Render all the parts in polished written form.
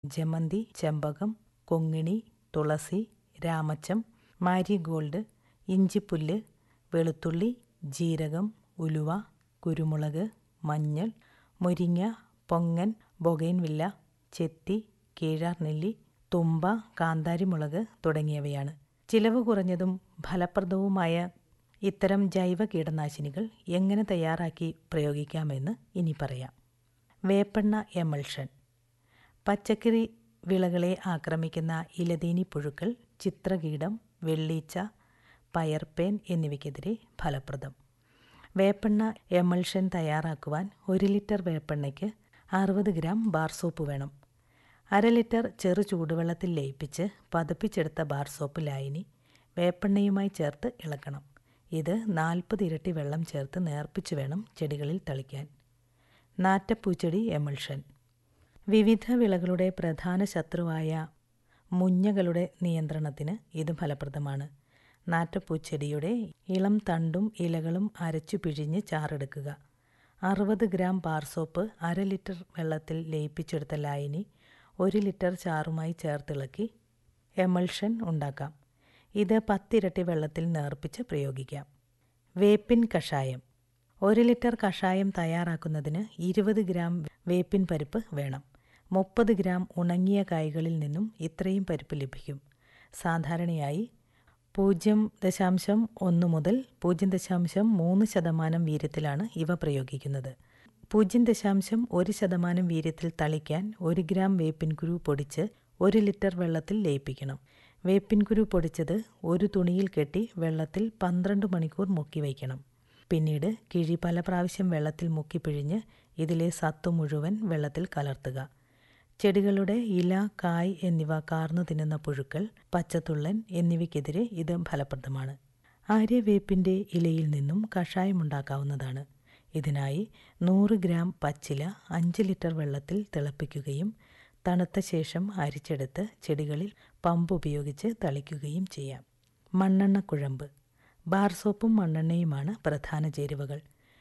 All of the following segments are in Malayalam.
ജമന്തി, ചെമ്പകം, കൊങ്ങിണി, തുളസി, രാമച്ചം, മാരിഗോൾഡ്, ഇഞ്ചിപ്പുല്ല്, വെളുത്തുള്ളി, ജീരകം, ഉലുവ, കുരുമുളക്, മഞ്ഞൾ, മുരിങ്ങ, പൊങ്ങൻ, ബൊഗൈൻവില്ല, ചെത്തി, കീഴാർനെല്ലി, തുമ്പ, കാന്താരിമുളക് തുടങ്ങിയവയാണ്. ചിലവ് കുറഞ്ഞതും ഫലപ്രദവുമായ ഇത്തരം ജൈവ കീടനാശിനികൾ എങ്ങനെ തയ്യാറാക്കി പ്രയോഗിക്കാമെന്ന് ഇനി പറയാം. വേപ്പെണ്ണ എമൾഷൻ. പച്ചക്കറി വിളകളെ ആക്രമിക്കുന്ന ഇലതീനി പുഴുക്കൾ, ചിത്രകീടം, വെള്ളീച്ച, പയർപ്പേൻ എന്നിവയ്ക്കെതിരെ ഫലപ്രദം. വേപ്പെണ്ണ emulsion തയ്യാറാക്കുവാൻ 1 litre വേപ്പെണ്ണയ്ക്ക് 60 gram bar soap വേണം. 1/2 ലിറ്റർ ചെറു ചൂടുവെള്ളത്തിൽ ലയിപ്പിച്ച് പതപ്പിച്ചെടുത്ത ബാർ സോപ്പ് ലായനി വേപ്പെണ്ണയുമായി ചേർത്ത് ഇളക്കണം. ഇത് 40 ഇരട്ടി വെള്ളം ചേർത്ത് നേർപ്പിച്ച് വേണം ചെടികളിൽ തളിക്കാൻ. നാറ്റപ്പൂച്ചെടി എമൾഷൻ. വിവിധ വിളകളുടെ പ്രധാന ശത്രുവായ മുഞ്ഞകളുടെ നിയന്ത്രണത്തിന് ഇത് ഫലപ്രദമാണ്. നാറ്റപ്പൂച്ചെടിയുടെ ഇളം തണ്ടും ഇലകളും അരച്ചു പിഴിഞ്ഞ് ചാറെടുക്കുക. 60 ഗ്രാം ബാർ സോപ്പ് 1/2 ലിറ്റർ വെള്ളത്തിൽ ലയിപ്പിച്ചെടുത്ത ലായനി 1 ലിറ്റർ ചാറുമായി ചേർത്തിളക്കി എമൾഷൻ ഉണ്ടാക്കാം. ഇത് 10 ഇരട്ടി വെള്ളത്തിൽ നേർപ്പിച്ച് പ്രയോഗിക്കാം. വേപ്പിൻ കഷായം. 1 ലിറ്റർ കഷായം തയ്യാറാക്കുന്നതിന് 20 ഗ്രാം വേപ്പിൻ പരിപ്പ് വേണം. 30 ഗ്രാം ഉണങ്ങിയ കായ്കളിൽ നിന്നും ഇത്രയും പരിപ്പ് ലഭിക്കും. സാധാരണയായി 0.1 മുതൽ 0.3% വീര്യത്തിലാണ് ഇവ പ്രയോഗിക്കുന്നത്. 0.1% വീര്യത്തിൽ തളിക്കാൻ 1 ഗ്രാം വേപ്പിൻകുരു പൊടിച്ച് 1 ലിറ്റർ വെള്ളത്തിൽ ലയിപ്പിക്കണം. വേപ്പിൻകുരു പൊടിച്ചത് ഒരു തുണിയിൽ കെട്ടി വെള്ളത്തിൽ 12 മണിക്കൂർ മുക്കി വയ്ക്കണം. പിന്നീട് കിഴി പല പ്രാവശ്യം വെള്ളത്തിൽ മുക്കി പിഴിഞ്ഞ് ഇതിലെ സത്തു മുഴുവൻ വെള്ളത്തിൽ കലർത്തുക. ചെടികളുടെ ഇല, കായ് എന്നിവ കാർന്നു തിന്നുന്ന പുഴുക്കൾ, പച്ചത്തുള്ളൻ എന്നിവയ്ക്കെതിരെ ഇത് ഫലപ്രദമാണ്. ആര്യവേപ്പിൻ്റെ ഇലയിൽ നിന്നും കഷായമുണ്ടാക്കാവുന്നതാണ്. ഇതിനായി 100 ഗ്രാം പച്ചില 5 ലിറ്റർ വെള്ളത്തിൽ തിളപ്പിക്കുകയും തണുത്ത ശേഷം അരിച്ചെടുത്ത് ചെടികളിൽ പമ്പ് ഉപയോഗിച്ച് തളിക്കുകയും ചെയ്യാം. മണ്ണെണ്ണക്കുഴമ്പ്. ബാർ സോപ്പും മണ്ണെണ്ണയുമാണ് പ്രധാന ചേരുവകൾ.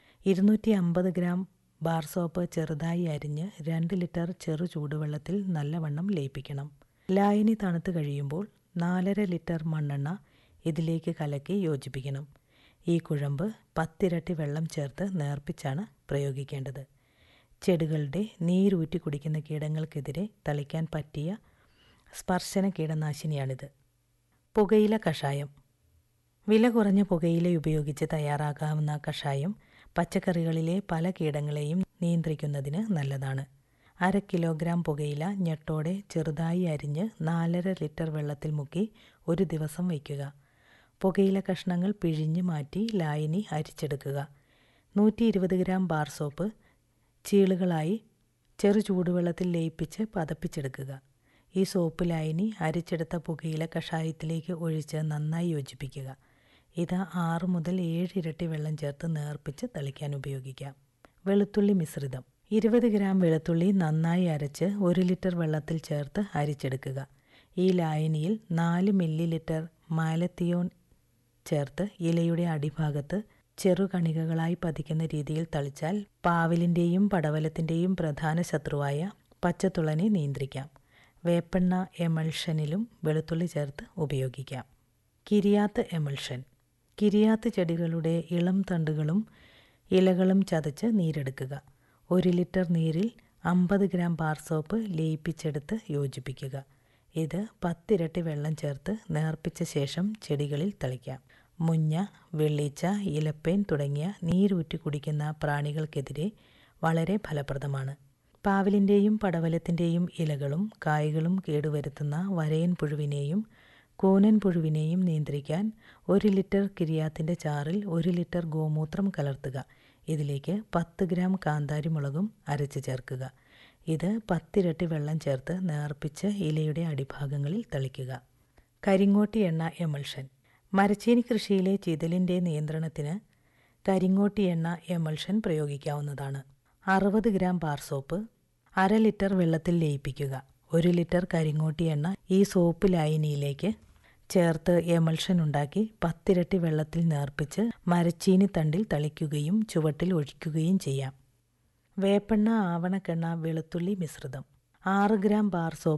250 ഗ്രാം ബാർ സോപ്പ് ചെറുതായി അരിഞ്ഞ് 2 ലിറ്റർ ചെറു ചൂടുവെള്ളത്തിൽ നല്ലവണ്ണം ലയിപ്പിക്കണം. ലായനി തണുത്ത് കഴിയുമ്പോൾ 4.5 ലിറ്റർ മണ്ണെണ്ണ ഇതിലേക്ക് കലക്കി യോജിപ്പിക്കണം. ഈ കുഴമ്പ് 10 ഇരട്ടി വെള്ളം ചേർത്ത് നേർപ്പിച്ചാണ് പ്രയോഗിക്കേണ്ടത്. ചെടികളുടെ നീരൂറ്റി കുടിക്കുന്ന കീടങ്ങൾക്കെതിരെ തളിക്കാൻ പറ്റിയ സ്പർശന കീടനാശിനിയാണിത്. പുകയില കഷായം. വില കുറഞ്ഞ പുകയില ഉപയോഗിച്ച് തയ്യാറാക്കാവുന്ന കഷായം പച്ചക്കറികളിലെ പല കീടങ്ങളെയും നിയന്ത്രിക്കുന്നതിന് നല്ലതാണ്. 1/2 കിലോഗ്രാം പുകയില ഞെട്ടോടെ ചെറുതായി അരിഞ്ഞ് 4.5 ലിറ്റർ വെള്ളത്തിൽ മുക്കി 1 ദിവസം വയ്ക്കുക. പുകയില കഷ്ണങ്ങൾ പിഴിഞ്ഞ് മാറ്റി ലായനി അരിച്ചെടുക്കുക. 120 ഗ്രാം ബാർ സോപ്പ് ചീളുകളായി ചെറു ചൂടുവെള്ളത്തിൽ ലയിപ്പിച്ച് പതപ്പിച്ചെടുക്കുക. ഈ സോപ്പ് ലായനി അരിച്ചെടുത്ത പുകയില കഷായത്തിലേക്ക് ഒഴിച്ച് നന്നായി യോജിപ്പിക്കുക. ഇത് 6 മുതൽ 7 ഇരട്ടി വെള്ളം ചേർത്ത് നേർപ്പിച്ച് തളിക്കാൻ ഉപയോഗിക്കാം. വെളുത്തുള്ളി മിശ്രിതം. 20 ഗ്രാം വെളുത്തുള്ളി നന്നായി അരച്ച് 1 ലിറ്റർ വെള്ളത്തിൽ ചേർത്ത് അരിച്ചെടുക്കുക. ഈ ലായനിയിൽ 4 മില്ലി ലിറ്റർ മാലത്തിയോൺ ചേർത്ത് ഇലയുടെ അടിഭാഗത്ത് ചെറുകണികകളായി പതിക്കുന്ന രീതിയിൽ തളിച്ചാൽ പാവലിൻ്റെയും പടവലത്തിൻ്റെയും പ്രധാന ശത്രുവായ പച്ചത്തുളനെ നിയന്ത്രിക്കാം. വേപ്പെണ്ണ എമൾഷനിലും വെളുത്തുള്ളി ചേർത്ത് ഉപയോഗിക്കാം. കിരിയാത്ത് എമൾഷൻ. കിരിയാത്ത് ചെടികളുടെ ഇളം തണ്ടുകളും ഇലകളും ചതച്ച് നീരെടുക്കുക. 1 ലിറ്റർ നീരിൽ 50 ഗ്രാം ബാർ സോപ്പ് ലയിപ്പിച്ചെടുത്ത് യോജിപ്പിക്കുക. ഇത് 10 ഇരട്ടി വെള്ളം ചേർത്ത് നേർപ്പിച്ച ശേഷം ചെടികളിൽ തളിക്കാം. മുഞ്ഞ, വെള്ളീച്ച, ഇലപ്പേൻ തുടങ്ങിയ നീരൂറ്റി കുടിക്കുന്ന പ്രാണികൾക്കെതിരെ വളരെ ഫലപ്രദമാണ്. പാവലിൻ്റെയും പടവലത്തിൻ്റെയും ഇലകളും കായ്കളും കേടുവരുത്തുന്ന വരയൻ പുഴുവിനെയും കൂനൻ പുഴുവിനെയും നിയന്ത്രിക്കാൻ 1 ലിറ്റർ കിരിയാത്തിൻ്റെ ചാറിൽ 1 ലിറ്റർ ഗോമൂത്രം കലർത്തുക. ഇതിലേക്ക് 10 ഗ്രാം കാന്താരിമുളകും അരച്ച് ചേർക്കുക. ഇത് 10 ഇരട്ടി വെള്ളം ചേർത്ത് നേർപ്പിച്ച് ഇലയുടെ അടിഭാഗങ്ങളിൽ തളിക്കുക. കരിങ്ങോട്ടി എണ്ണ എമൾഷൻ. മരച്ചീനി കൃഷിയിലെ ചിതലിൻ്റെ നിയന്ത്രണത്തിന് കരിങ്ങോട്ടി എണ്ണ emulsion പ്രയോഗിക്കാവുന്നതാണ്. 60 gram bar soap 1/2 litre വെള്ളത്തിൽ ലയിപ്പിക്കുക. 1 ലിറ്റർ കരിങ്ങോട്ടി എണ്ണ ഈ സോപ്പ് ലായനിയിലേക്ക് ചേർത്ത് എമൾഷൻ ഉണ്ടാക്കി 10 ഇരട്ടി വെള്ളത്തിൽ നേർപ്പിച്ച് മരച്ചീനി തണ്ടിൽ തളിക്കുകയും ചുവട്ടിൽ ഒഴിക്കുകയും ചെയ്യാം. വേപ്പെണ്ണ, ആവണക്കെണ്ണ, വെളുത്തുള്ളി മിശ്രിതം. 6 ഗ്രാം ബാർ സോപ്പ്